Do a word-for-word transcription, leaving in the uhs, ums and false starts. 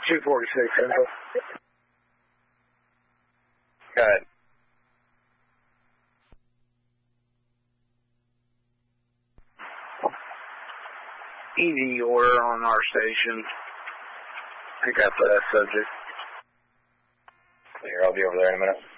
two forty-six, Central. Go ahead. E V order on our station. Pick up the subject. Clear, I'll be over there in a minute.